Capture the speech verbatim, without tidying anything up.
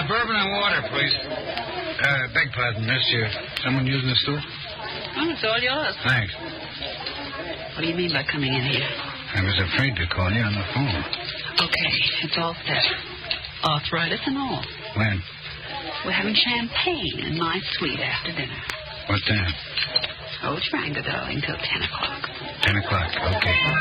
Uh, bourbon and water, please. Uh, beg pardon, miss. You, someone using the stool? Oh, it's all yours. Thanks. What do you mean by coming in here? I was afraid to call you on the phone. Okay, it's all set. Arthritis and all. When? We're having champagne in my suite after dinner. What time? Hold your anger, darling, till ten o'clock. Ten o'clock, okay.